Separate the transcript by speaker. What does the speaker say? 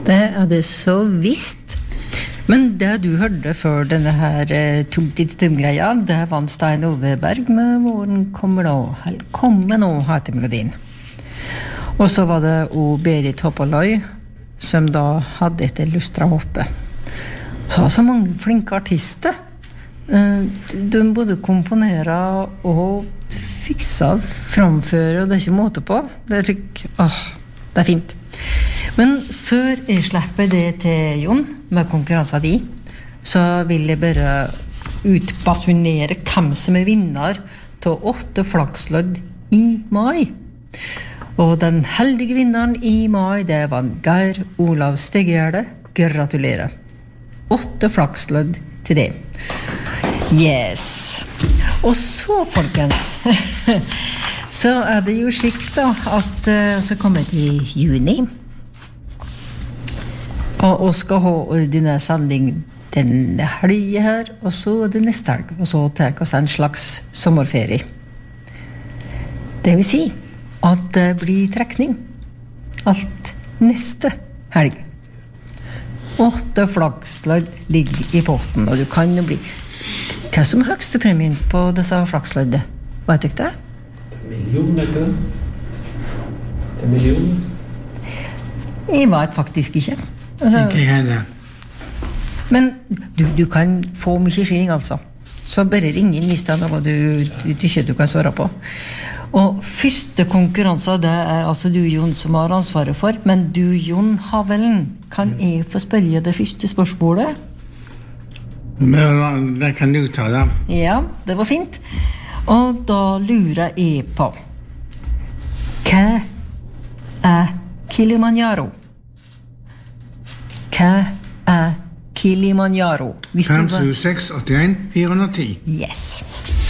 Speaker 1: Det det så visst. Men det du hørte før denne her tum-tit-tum-greia, det var Stein Oveberg med Våren kommer nå, eller kommer nå, heter melodien. Og så var det Berit Hoppaløy, som da hadde et lustra hoppe. Så var så mange flinke artister. De både komponere og fiksa, framføre, og det ikke måte på. Det det fint. Men før jeg slipper det til Jon, med konkurransen din, så vil jeg bare utbasunere hvem som vinner til 8 flakslodd i mai. Og den heldige vinneren i mai, det var Geir Olav Stegjerde. Gratulerer. 8 flakslodd til det. Yes. Og så, folkens, så det jo skikt da, at så kommer det til juni. Og skal ha ordinær sending denne helgen her, og så det neste helg, og så tar vi en slags sommerferie. Det vil si at det blir trekning alt neste helg. 8 flakslodd ligger i potten, og du kan jo bli... Hva som høyeste premien på disse flaksloddet? Hva tykker du det?
Speaker 2: Million, vet du? Det million.
Speaker 1: Jeg vet faktisk ikke. Altså,
Speaker 2: Ikke jeg det.
Speaker 1: men du kan få mye skilling, altså. Så bare ring inn hvis det noe du ikke du kan svare på. Og første konkurranse, det altså du, Jon, som har ansvaret for. Men du, Jon Havelen, kan jeg få spørre det første spørsmålet?
Speaker 2: Men det kan du ta da.
Speaker 1: Ja, det var fint. Og da lurer jeg på hva Kilimanjaro? Hva Kilimanjaro?
Speaker 2: 5, 7, 6, 81, 410.
Speaker 1: Yes.